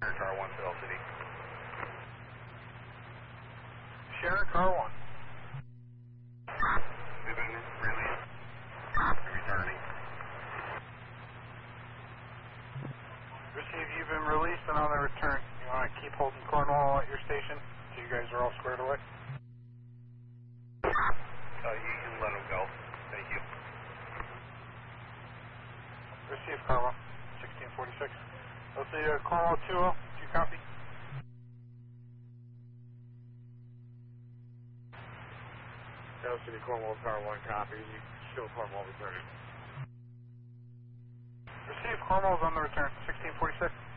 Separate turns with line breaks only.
Car 1 to L City.
Sharon, Car 1.
We've been released. Returning.
Receive, you've been released and on the return. You want to keep holding Cornwall at your station so you guys are all squared away?
You can let him go. Thank you.
Receive, Car 1. 1646. Let's see, Cornwall 2-0. Do you copy?
L City Cornwall Car 1 copy. Still Cornwall returning.
Receive, Cornwall's on the return. 1646.